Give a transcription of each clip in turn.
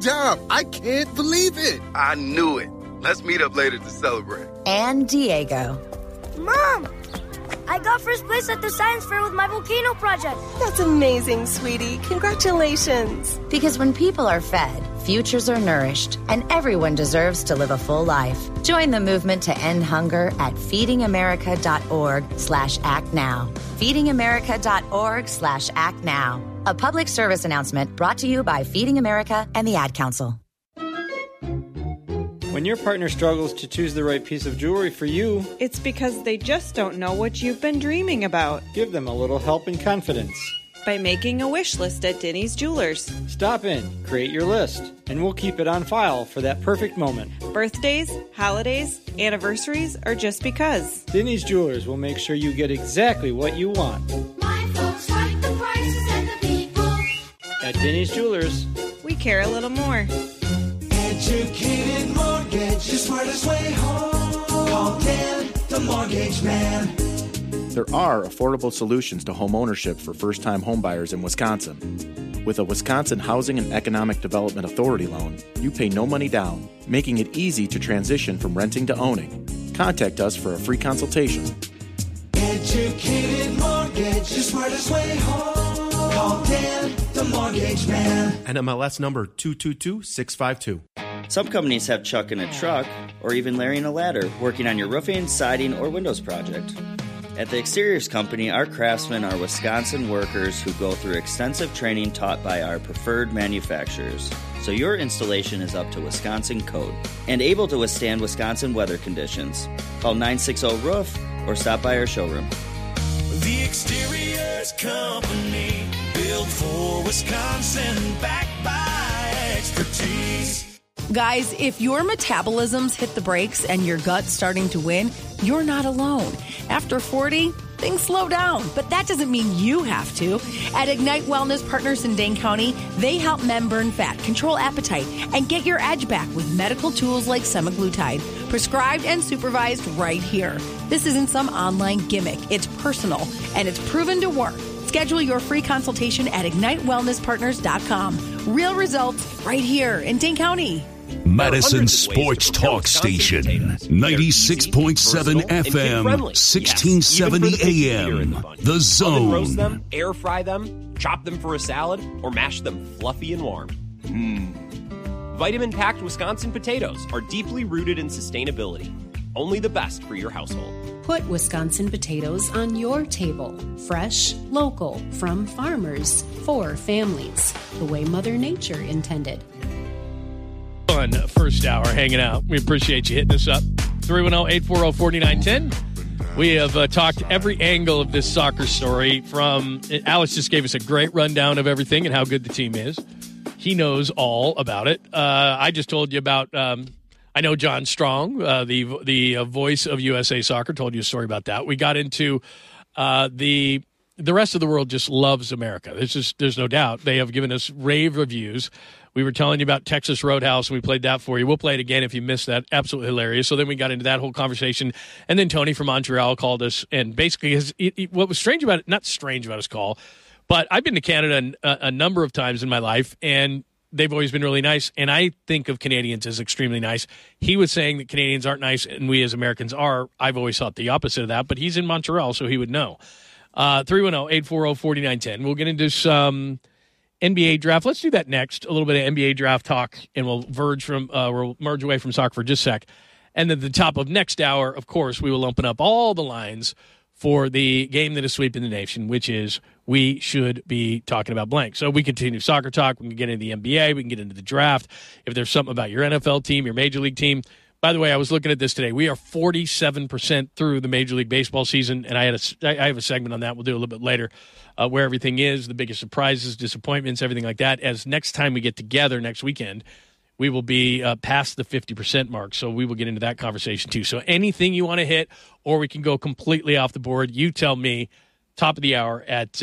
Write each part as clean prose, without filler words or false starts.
job. I can't believe it. I knew it. Let's meet up later to celebrate. And Diego. Mom, I got first place at the science fair with my volcano project. That's amazing, sweetie. Congratulations. Because when people are fed, futures are nourished, and everyone deserves to live a full life. Join the movement to end hunger at feedingamerica.org/actnow. feedingamerica.org/actnow. A public service announcement brought to you by Feeding America and the Ad Council. When your partner struggles to choose the right piece of jewelry for you, it's because they just don't know what you've been dreaming about. Give them a little help and confidence by making a wish list at Denny's Jewelers. Stop in, create your list, and we'll keep it on file for that perfect moment. Birthdays, holidays, anniversaries, or just because. Denny's Jewelers will make sure you get exactly what you want. My folks like the prices and the people. At Denny's Jewelers, we care a little more. Educated Mortgage, the smartest way home. Call Dan, the Mortgage Man. There are affordable solutions to home ownership for first-time homebuyers in Wisconsin. With a Wisconsin Housing and Economic Development Authority loan, you pay no money down, making it easy to transition from renting to owning. Contact us for a free consultation. Educated Mortgage, the smartest way home. Call Dan, the Mortgage Man. NMLS number 222652. Some companies have Chuck in a truck, or even Larry in a ladder, working on your roofing, siding, or windows project. At the Exteriors Company, our craftsmen are Wisconsin workers who go through extensive training taught by our preferred manufacturers, so your installation is up to Wisconsin code and able to withstand Wisconsin weather conditions. Call 960-ROOF or stop by our showroom. The Exteriors Company, built for Wisconsin, backed by expertise. Guys, if your metabolism's hit the brakes and your gut's starting to win, you're not alone. After 40, things slow down, but that doesn't mean you have to. At Ignite Wellness Partners in Dane County, they help men burn fat, control appetite, and get your edge back with medical tools like semaglutide, prescribed and supervised right here. This isn't some online gimmick. It's personal, and it's proven to work. Schedule your free consultation at IgniteWellnessPartners.com. Real results right here in Dane County. Madison Sports Talk Station, 96.7 FM, 1670 AM. The Zone. Roast them, air fry them, chop them for a salad, or mash them fluffy and warm. Vitamin-packed Wisconsin potatoes are deeply rooted in sustainability. Only the best for your household. Put Wisconsin potatoes on your table. Fresh, local, from farmers, for families. The way Mother Nature intended. Fun first hour hanging out. We appreciate you hitting us up. 310-840-4910. We have talked every angle of this soccer story. Alex just gave us a great rundown of everything and how good the team is. He knows all about it. I just told you about... I know John Strong, the voice of USA Soccer, told you a story about that. We got into the rest of the world just loves America. There's no doubt. They have given us rave reviews. We were telling you about Texas Roadhouse, and we played that for you. We'll play it again if you missed that. Absolutely hilarious. So then we got into that whole conversation, and then Tony from Montreal called us, and basically what was strange about it, not strange about his call, but I've been to Canada a number of times in my life, and they've always been really nice, and I think of Canadians as extremely nice. He was saying that Canadians aren't nice, and we as Americans are. I've always thought the opposite of that, but he's in Montreal, so he would know. 310-840-4910. We'll get into some NBA draft. Let's do that next, a little bit of NBA draft talk, and we'll merge away from soccer for just a sec. And then at the top of next hour, of course, we will open up all the lines for the game that is sweeping the nation, which is we should be talking about blank. So we continue soccer talk. We can get into the NBA. We can get into the draft. If there's something about your NFL team, your Major League team. By the way, I was looking at this today. We are 47% through the Major League Baseball season, and I have a segment on that. We'll do a little bit later where everything is, the biggest surprises, disappointments, everything like that. As next time we get together next weekend, we will be past the 50% mark, so we will get into that conversation too. So anything you want to hit, or we can go completely off the board, you tell me. Top of the hour at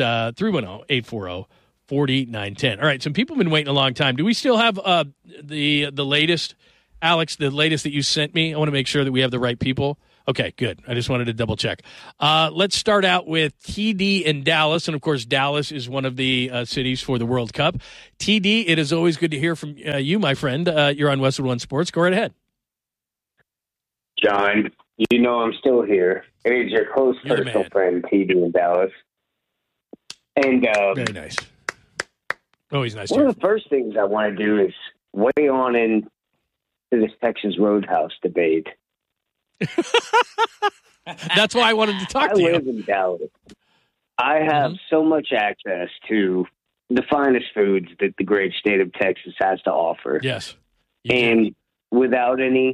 310-840-4910. All right, some people have been waiting a long time. Do we still have the latest, Alex, the latest that you sent me? I want to make sure that we have the right people. Okay, good. I just wanted to double check. Let's start out with TD in Dallas. And, of course, Dallas is one of the cities for the World Cup. TD, it is always good to hear from you, my friend. You're on Westwood One Sports. Go right ahead. John, you know I'm still here. It is your close personal friend, TD in Dallas. And very nice. Always nice. One of the first things I want to do is weigh on in to this Texas Roadhouse debate. That's why I wanted to talk to you. I live in Dallas. I have so much access to the finest foods that the great state of Texas has to offer. Yes. And without any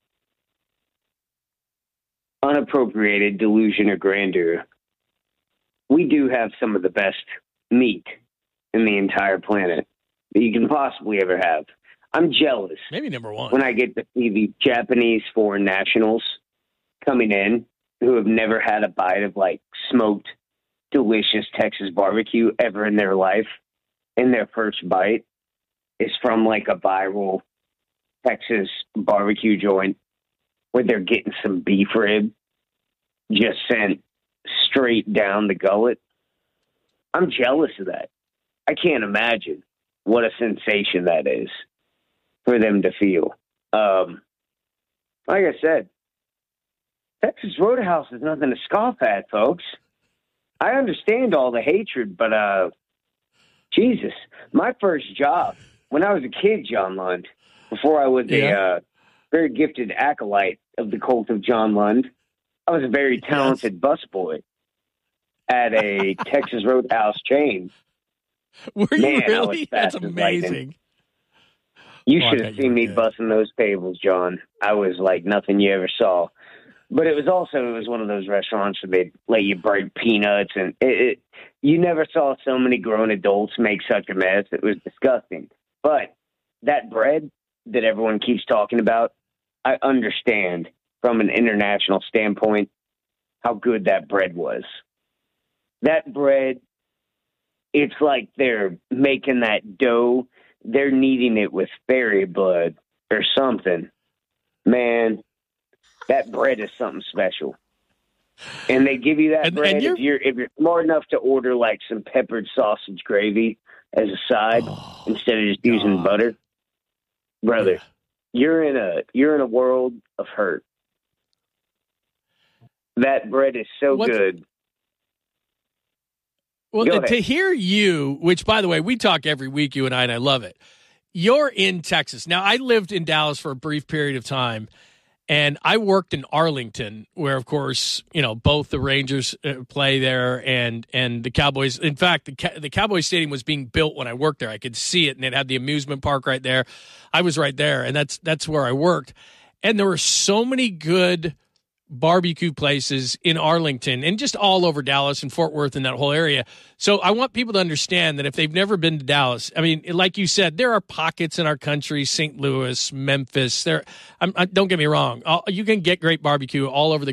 unappropriated delusion or grandeur, we do have some of the best meat in the entire planet that you can possibly ever have. I'm jealous. Maybe number one. When I get to see the Japanese foreign nationals coming in who have never had a bite of like smoked, delicious Texas barbecue ever in their life, and their first bite is from like a viral Texas barbecue joint where they're getting some beef rib just sent straight down the gullet. I'm jealous of that. I can't imagine what a sensation that is for them to feel. Like I said, Texas Roadhouse is nothing to scoff at, folks. I understand all the hatred, but Jesus, my first job when I was a kid, John Lund, before I was a very gifted acolyte of the cult of John Lund, I was a very talented busboy at a Texas Roadhouse chain. Were you really? That's amazing. You should have seen me busting those tables, John. I was like nothing you ever saw. But it was one of those restaurants where they'd let you break peanuts, and you never saw so many grown adults make such a mess. It was disgusting. But that bread that everyone keeps talking about, I understand from an international standpoint how good that bread was. That bread, it's like they're making that dough. They're kneading it with fairy blood or something. Man, that bread is something special. And they give you that bread if you're smart enough to order like some peppered sausage gravy as a side instead of just using butter. Brother, you're in a world of hurt. That bread is so good. Well, to hear you, which, by the way, we talk every week, you and I love it. You're in Texas. Now, I lived in Dallas for a brief period of time, and I worked in Arlington, where, of course, you know, both the Rangers play there and the Cowboys. In fact, the Cowboys Stadium was being built when I worked there. I could see it, and it had the amusement park right there. I was right there, and that's where I worked. And there were so many good barbecue places in Arlington and just all over Dallas and Fort Worth and that whole area. So I want people to understand that if they've never been to Dallas, I mean, like you said, there are pockets in our country, St. Louis, Memphis. Don't get me wrong. You can get great barbecue all over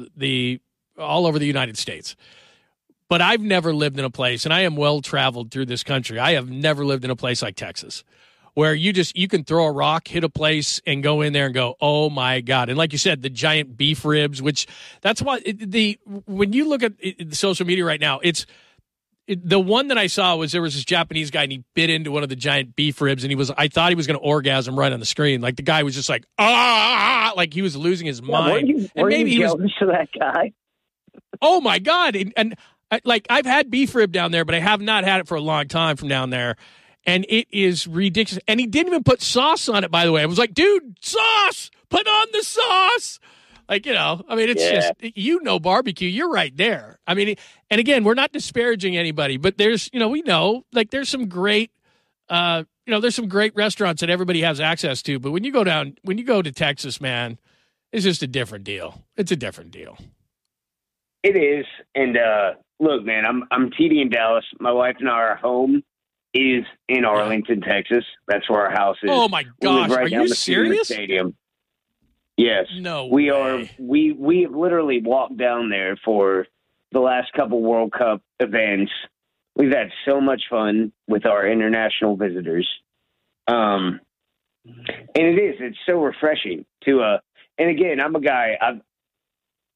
all over the United States. But I've never lived in a place, and I am well traveled through this country. I have never lived in a place like Texas, where you can throw a rock, hit a place, and go in there and go, oh my God. And like you said, the giant beef ribs, which that's why when you look at the social media right now, the one that I saw was there was this Japanese guy and he bit into one of the giant beef ribs and I thought he was going to orgasm right on the screen. Like the guy was just like, like he was losing his mind. Were you jealous of that guy? Oh my God. And like I've had beef rib down there, but I have not had it for a long time from down there. And it is ridiculous. And he didn't even put sauce on it, by the way. I was like, dude, sauce! Put on the sauce! Like, you know, I mean, it's just, barbecue. You're right there. I mean, and again, we're not disparaging anybody, but there's, we know, like, there's some great, there's some great restaurants that everybody has access to. But when you go to Texas, man, it's just a different deal. It's a different deal. It is. And look, man, I'm TD in Dallas. My wife and our home is in Arlington, Texas. That's where our house is. Oh my gosh, right are you serious? Stadium. Yes. No we way. are. We have literally walked down there for the last couple World Cup events. We've had so much fun with our international visitors. And it's so refreshing to and again, I'm a guy,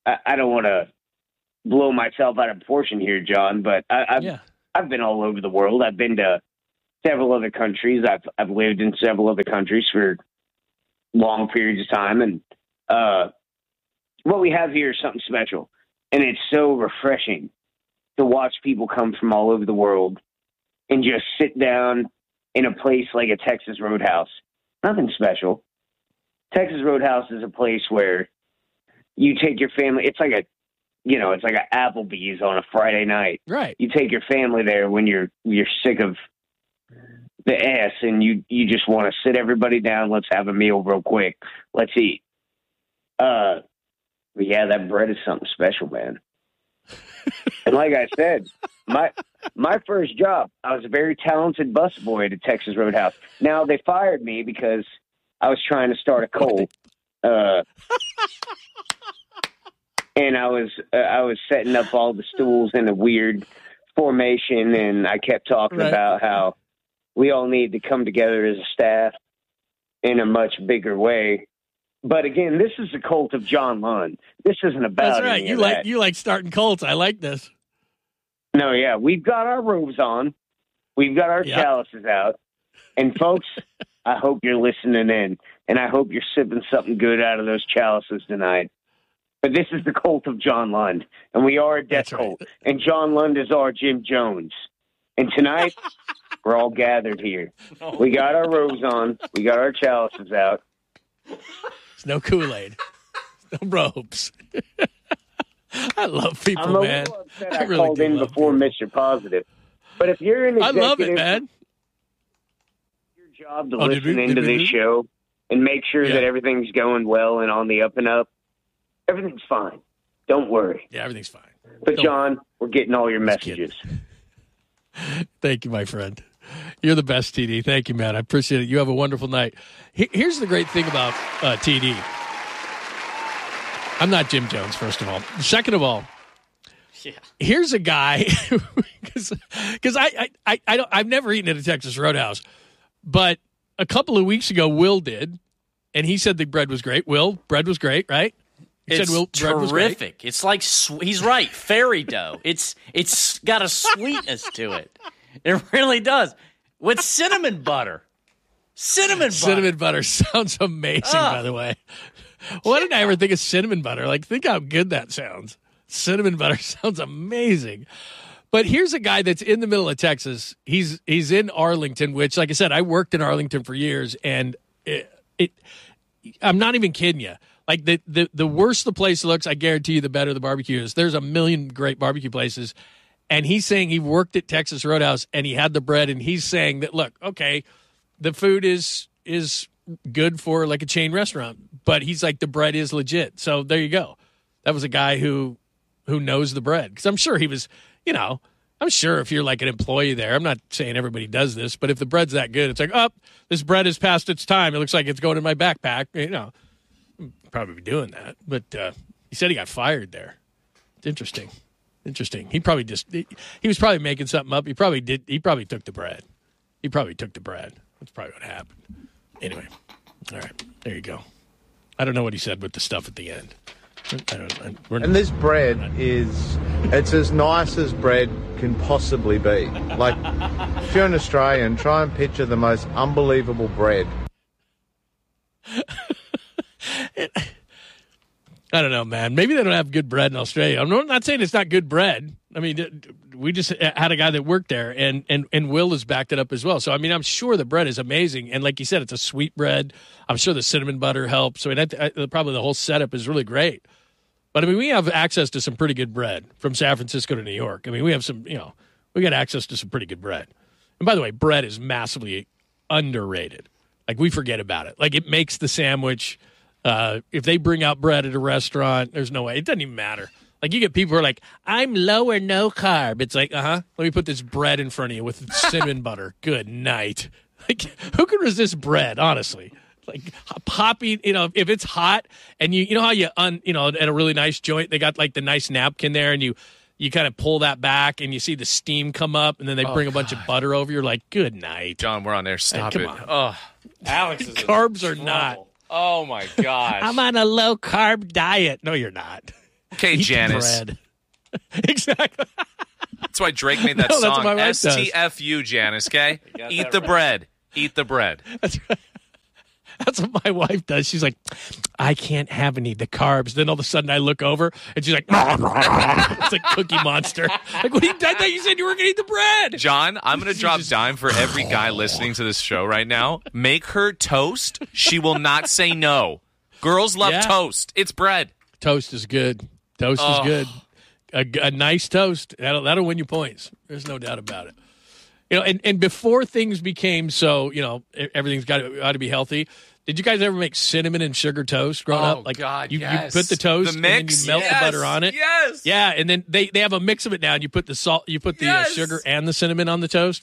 I don't want to blow myself out of proportion here, John, but I've been all over the world. I've been to several other countries. I've lived in several other countries for long periods of time, and what we have here is something special, and it's so refreshing to watch people come from all over the world and just sit down in a place like a Texas Roadhouse. Nothing special. Texas Roadhouse is a place where you take your family. It's like it's like an Applebee's on a Friday night. Right. You take your family there when you're sick of the ass and you just want to sit everybody down. Let's have a meal real quick. Let's eat. But yeah, that bread is something special, man. And like I said, my first job, I was a very talented busboy at a Texas Roadhouse. Now they fired me because I was trying to start a cult. And I was setting up all the stools in a weird formation, and I kept talking about how we all need to come together as a staff in a much bigger way. But again, this is the cult of John Lund. This isn't about That's right. You like starting cults. I like this. No, yeah, we've got our robes on, we've got our chalices out, and folks, I hope you're listening in, and I hope you're sipping something good out of those chalices tonight. But this is the cult of John Lund, and we are a death cult, and John Lund is our Jim Jones. And tonight, we're all gathered here. We got our robes on, we got our chalices out. There's no Kool-Aid, no robes. I love people, I'm a man. little upset I really called in before Mr. Positive. But if you're an executive, I love it, man. Your job to listen into this show and make sure that everything's going well and on the up and up. Everything's fine. Don't worry. Yeah, everything's fine. But, John, we're getting all your messages. Thank you, my friend. You're the best, TD. Thank you, man. I appreciate it. You have a wonderful night. Here's the great thing about TD. I'm not Jim Jones, first of all. Second of all, here's a guy, because I've never eaten at a Texas Roadhouse, but a couple of weeks ago, Will did, and he said the bread was great. Will, bread was great, right? It's terrific. It's like he's right, fairy dough. It's got a sweetness to it. It really does. With cinnamon butter. Cinnamon butter sounds amazing, by the way. Why didn't I ever think of cinnamon butter? Like, think how good that sounds. Cinnamon butter sounds amazing. But here's a guy that's in the middle of Texas. He's in Arlington, which, like I said, I worked in Arlington for years, and I'm not even kidding you. Like, the worse the place looks, I guarantee you the better the barbecue is. There's a million great barbecue places. And he's saying he worked at Texas Roadhouse, and he had the bread, and he's saying that, look, okay, the food is good for, like, a chain restaurant. But he's like, the bread is legit. So there you go. That was a guy who knows the bread. Because I'm sure he was, I'm sure if you're like an employee there, I'm not saying everybody does this, but if the bread's that good, it's like, oh, this bread is past its time. It looks like it's going in my backpack. Probably be doing that. But he said he got fired there. It's interesting. He probably he was probably making something up. He probably took the bread. That's probably what happened. Anyway. All right. There you go. I don't know what he said with the stuff at the end. And this bread it's as nice as bread can possibly be. Like, if you're an Australian, try and picture the most unbelievable bread. I don't know, man. Maybe they don't have good bread in Australia. I'm not saying it's not good bread. I mean, we just had a guy that worked there, and Will has backed it up as well. So, I mean, I'm sure the bread is amazing. And like you said, it's a sweet bread. I'm sure the cinnamon butter helps. So, probably the whole setup is really great. But, I mean, we have access to some pretty good bread from San Francisco to New York. I mean, we have some, we got access to some pretty good bread. And by the way, bread is massively underrated. Like, we forget about it. Like, it makes the sandwich. If they bring out bread at a restaurant, there's no way. It doesn't even matter. Like, you get people who are like, I'm low or no carb. It's like, let me put this bread in front of you with cinnamon butter. Good night. Like, who can resist bread, honestly? Like, popping, if it's hot and you know how at a really nice joint, they got like the nice napkin there, and you kind of pull that back and you see the steam come up, and then they bring a bunch of butter over. You're like, good night. John, we're on there. Stop it. On. Oh, Alex is carbs are not. Oh, my gosh. I'm on a low-carb diet. No, you're not. Okay, Eat Janice. bread. Exactly. That's why Drake made that No, that's song. what my wife does. STFU, Janice, okay? got Eat that the right. bread. Eat the bread. That's right. That's what my wife does. She's like, I can't have any of the carbs. Then all of a sudden I look over and she's like, it's like Cookie Monster. Like, what are you done? You said you were going to eat the bread. John, I'm going to drop dime for every guy listening to this show right now. Make her toast. She will not say no. Girls love toast. It's bread. Toast is good. Toast is good. A nice toast. That'll win you points. There's no doubt about it. You know, and before things became so, you know, everything's ought to be healthy. Did you guys ever make cinnamon and sugar toast growing up? Like, God, you yes. put the toast The mix? and then you melt Yes. the butter on it. Yes. Yeah, and then they have a mix of it now, and you put the salt, you put the sugar and the cinnamon on the toast.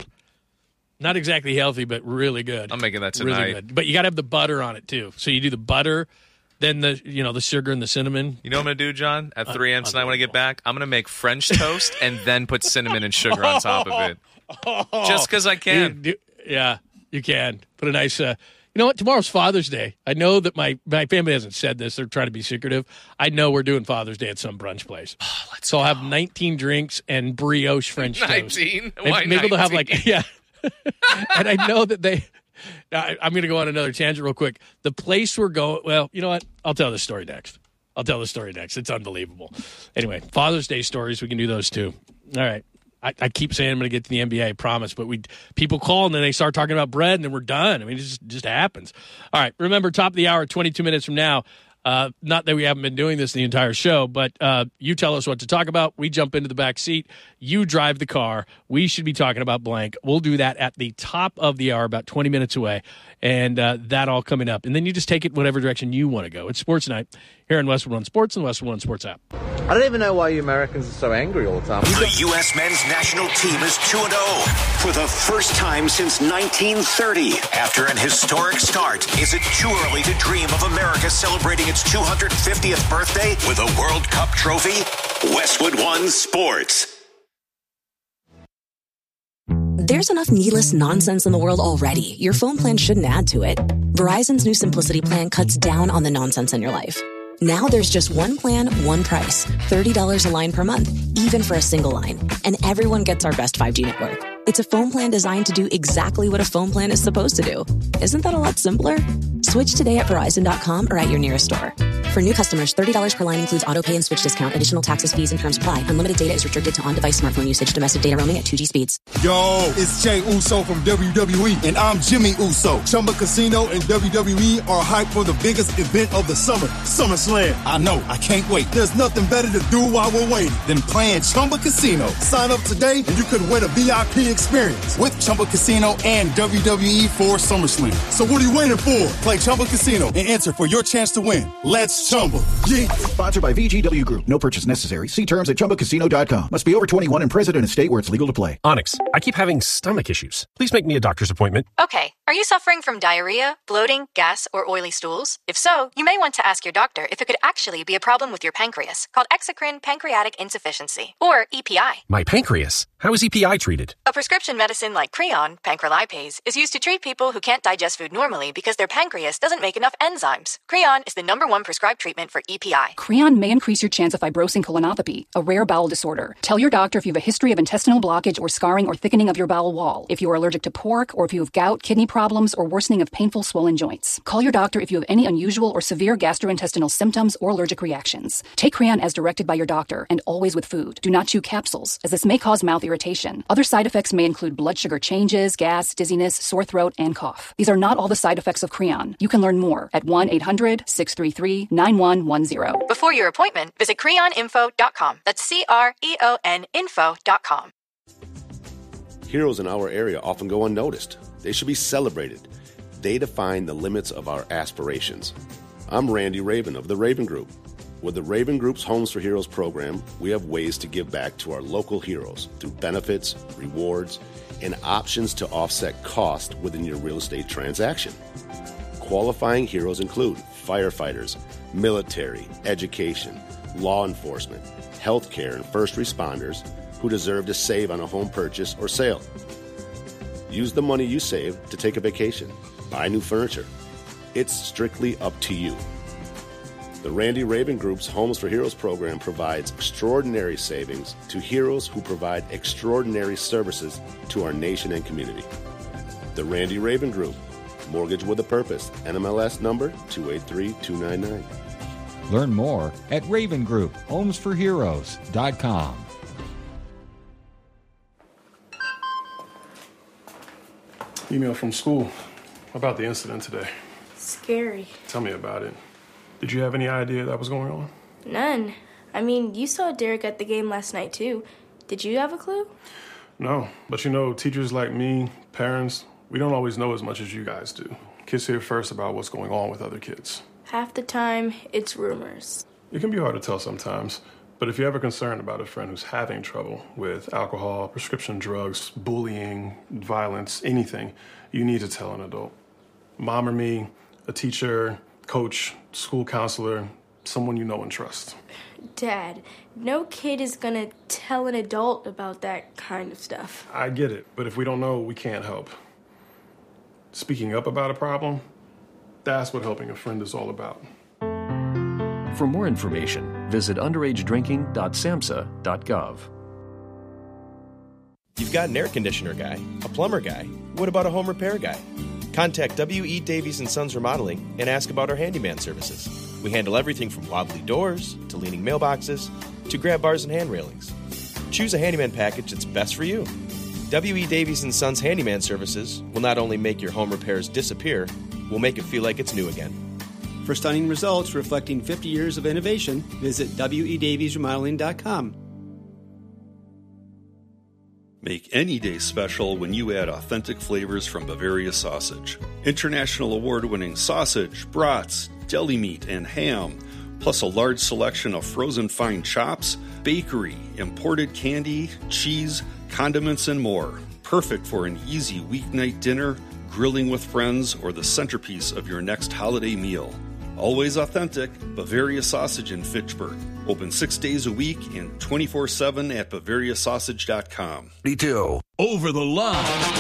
Not exactly healthy, but really good. I'm making that tonight. Really good. But you got to have the butter on it too. So you do the butter, then the sugar and the cinnamon. You know what I'm going to do, John? At 3 a.m. tonight when I get back, I'm going to make French toast and then put cinnamon and sugar on top of it. Just because I can. Yeah, you can. Put a nice... you know what? Tomorrow's Father's Day. I know that my family hasn't said this. They're trying to be secretive. I know we're doing Father's Day at some brunch place. So I'll have 19 drinks and brioche French toast. 19? Why Maybe they'll have 19? yeah. And I know that they... I'm going to go on another tangent real quick. The place we're going... Well, you know what? I'll tell this story next. It's unbelievable. Anyway, Father's Day stories, we can do those too. All right. I keep saying I'm going to get to the NBA, I promise, but people call and then they start talking about bread and then we're done. I mean, it just happens. All right, remember, top of the hour, 22 minutes from now. Not that we haven't been doing this the entire show, but you tell us what to talk about. We jump into the back seat. You drive the car. We should be talking about blank. We'll do that at the top of the hour, about 20 minutes away, and that all coming up. And then you just take it whatever direction you want to go. It's Sports Night here on Westwood One Sports and the Westwood One Sports app. I don't even know why you Americans are so angry all the time. The U.S. men's national team is 2-0 for the first time since 1930. After an historic start, is it too early to dream of America celebrating its 250th birthday with a World Cup trophy? Westwood One Sports. There's enough needless nonsense in the world already. Your phone plan shouldn't add to it. Verizon's new Simplicity plan cuts down on the nonsense in your life. Now there's just one plan, one price. $30 a line per month, even for a single line. And everyone gets our best 5G network. It's a phone plan designed to do exactly what a phone plan is supposed to do. Isn't that a lot simpler? Switch today at Verizon.com or at your nearest store. For new customers, $30 per line includes auto pay and switch discount. Additional taxes, fees, and terms apply. Unlimited data is restricted to on-device smartphone usage. Domestic data roaming at 2G speeds. Yo, it's Jey Uso from WWE, and I'm Jimmy Uso. Chumba Casino and WWE are hyped for the biggest event of the summer, SummerSlam. I know, I can't wait. There's nothing better to do while we're waiting than playing Chumba Casino. Sign up today, and you could win a VIP experience with Chumba Casino and WWE for SummerSlam. So what are you waiting for? Play Chumba Casino and enter for your chance to win. Let's Chumba. Yeah. Sponsored by VGW Group. No purchase necessary. See terms at ChumbaCasino.com. Must be over 21 and present in a state where it's legal to play. Onyx, I keep having stomach issues. Please make me a doctor's appointment. Okay. Are you suffering from diarrhea, bloating, gas, or oily stools? If so, you may want to ask your doctor if it could actually be a problem with your pancreas, called exocrine pancreatic insufficiency, or EPI. My pancreas? How is EPI treated? A prescription medicine like Creon, pancrelipase, is used to treat people who can't digest food normally because their pancreas doesn't make enough enzymes. Creon is the #1 prescribed treatment for EPI. Creon may increase your chance of fibrosing colonopathy, a rare bowel disorder. Tell your doctor if you have a history of intestinal blockage or scarring or thickening of your bowel wall, if you are allergic to pork, or if you have gout, kidney problems, or worsening of painful swollen joints. Call your doctor if you have any unusual or severe gastrointestinal symptoms or allergic reactions. Take Creon as directed by your doctor, and always with food. Do not chew capsules, as this may cause mouth irritation. Other side effects may include blood sugar changes, gas, dizziness, sore throat, and cough. These are not all the side effects of Creon. You can learn more at 1-800-633-9110. Before your appointment, visit creoninfo.com. That's CREON info.com. Heroes in our area often go unnoticed. They should be celebrated. They define the limits of our aspirations. I'm Randy Raven of the Raven Group. With the Raven Group's Homes for Heroes program, we have ways to give back to our local heroes through benefits, rewards, and options to offset cost within your real estate transaction. Qualifying heroes include firefighters, military, education, law enforcement, healthcare, and first responders who deserve to save on a home purchase or sale. Use the money you save to take a vacation, buy new furniture. It's strictly up to you. The The Randy Raven Group's Homes for Heroes program provides extraordinary savings to heroes who provide extraordinary services to our nation and community. The Randy Raven Group, mortgage with a purpose, NMLS number 283299. Learn more at Raven Group, homesforheroes.com. Email from school about the incident today. Scary. Tell me about it. Did you have any idea that was going on? None. I mean, you saw Derek at the game last night, too. Did you have a clue? No, but you know, teachers like me, parents, we don't always know as much as you guys do. Kids hear first about what's going on with other kids. Half the time, it's rumors. It can be hard to tell sometimes, but if you're ever concerned about a friend who's having trouble with alcohol, prescription drugs, bullying, violence, anything, you need to tell an adult. Mom or me, a teacher, coach, school counselor, someone you know and trust. Dad, no kid is gonna tell an adult about that kind of stuff. I get it, but if we don't know, we can't help. Speaking up about a problem, that's what helping a friend is all about. For more information, visit underagedrinking.samhsa.gov. You've got an air conditioner guy, a plumber guy. What about a home repair guy? Contact W.E. Davies & Sons Remodeling and ask about our handyman services. We handle everything from wobbly doors to leaning mailboxes to grab bars and hand railings. Choose a handyman package that's best for you. W.E. Davies & Sons Handyman Services will not only make your home repairs disappear, we'll make it feel like it's new again. For stunning results reflecting 50 years of innovation, visit WEDaviesRemodeling.com. Make any day special when you add authentic flavors from Bavaria Sausage. International award-winning sausage, brats, deli meat, and ham, plus a large selection of frozen fine chops, bakery, imported candy, cheese, condiments, and more. Perfect for an easy weeknight dinner, grilling with friends, or the centerpiece of your next holiday meal. Always authentic, Bavaria Sausage in Fitchburg. Open 6 days a week and 24/7 at BavariaSausage.com. Over the line.